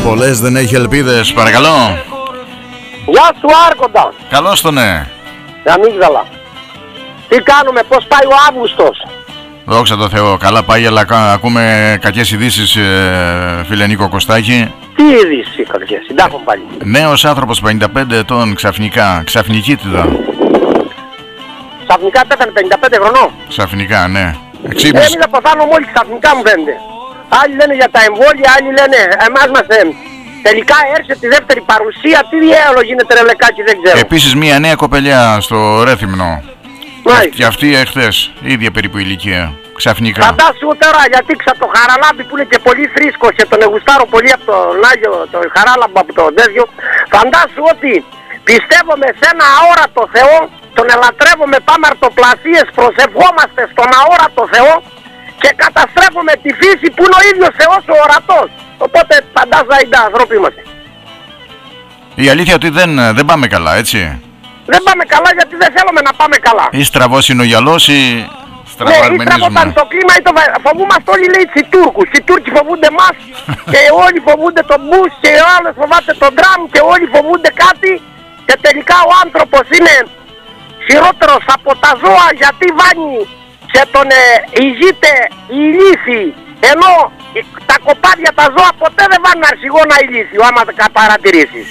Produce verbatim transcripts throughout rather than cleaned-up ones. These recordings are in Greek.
Πολλές δεν έχει ελπίδες, παρακαλώ. Γεια σου Άρχοντα. Καλώς το ναι. Αμύγδαλα. Τι κάνουμε, πώς πάει ο Αύγουστος? Δόξα τω Θεώ, καλά πάει, αλλά ακούμε κακές ειδήσεις, ε, φίλε Νίκο Κωστάκη. Τι ειδήσεις κακές, συντάχουν πάλι. Νέος άνθρωπος πενήντα πέντε ετών, ξαφνικά, ξαφνικίτιδα. Ξαφνικά πέθανε πενήντα πέντε χρονών. Ξαφνικά, ναι. Ε, Εξύπνησε. μην αποθάνω μόλις ξαφνικά μου φαίνεται. Άλλοι λένε για τα εμβόλια, άλλοι λένε εμάς μας ε, τελικά έρχεται τη δεύτερη παρουσία. Τι διέολο γίνεται ρε Λεκάκη, δεν ξέρω. Επίσης μια νέα κοπελιά στο Ρέθυμνο. Μάλιστα. Και αυτή εχθές, ίδια περίπου ηλικία. Ξαφνικά. Φαντάσου τώρα γιατί ξα το Χαραλάμπη που είναι και πολύ φρίσκος και τον εγουστάρω πολύ από τον Άγιο, τον Χαράλαμπο από τον τέτοιο. Φαντάσου ότι πιστεύουμε σε ένα αόρατο Θεό, τον ελατρεύουμε, πάμε αρτοπλασίες, προσευχόμαστε στον αόρατο Θεό και καταστρέφουμε τη φύση που είναι ο ίδιος Θεός ο ορατός. Οπότε φαντάζα οι άνθρωποι είμαστε. Η αλήθεια ότι δεν, δεν πάμε καλά, έτσι. Δεν πάμε καλά γιατί δεν θέλουμε να πάμε καλά. Ή στραβός είναι ο γυαλός ή Ναι, ή στραβόταν το κλίμα ή το βα... φοβούμαστε όλοι λέει οι Τούρκους. Οι Τούρκοι φοβούνται μας και όλοι φοβούνται τον Μπούς και ο άλλος φοβάται τον Τραμπ και όλοι φοβούνται κάτι και τελικά ο άνθρωπος είναι χειρότερος από τα ζώα γιατί βάνει και τον ε, ηγείται η ηλίθη, ενώ τα κοπάδια τα ζώα ποτέ δεν βάνουν αρχηγόνα ηλίθιο άμα τα παρατηρήσεις.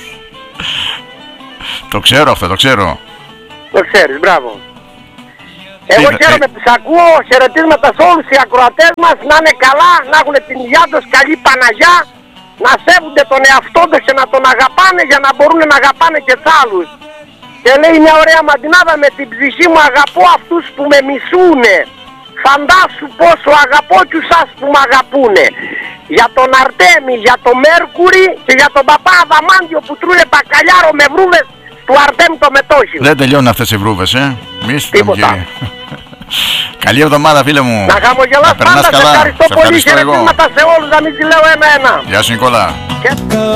Το ξέρω αυτό, το ξέρω. Το ξέρεις, μπράβο. Εγώ χαίρομαι που σ' ακούω, χαιρετίσματα σε όλους οι ακροατές μας, να είναι καλά, να έχουν την υγειά τους, καλή Παναγιά, να σέβονται τον εαυτό τους και να τον αγαπάνε για να μπορούν να αγαπάνε και τους άλλους. Και λέει μια ωραία μαντινάδα, με την ψυχή μου αγαπώ αυτούς που με μισούνε. Φαντάσου πόσο αγαπώ και σας που με αγαπούνε. Για τον Αρτέμι, για τον Μέρκουρη και για τον παπά Αδαμάντιο που τρούνε μπακαλιάρο με βρούβες του Αρτέμι το μετόχιο. Δεν τελειώνουν αυτές οι βρούβες, ε. Μη Τίποτα. Καλή εβδομάδα, φίλε μου. Να χαμογελάς πάντα, σε ευχαριστώ πολύ, χαιρετίσματα σε όλους, να μην τη λέω ένα-ένα. Γεια σου Νικόλα.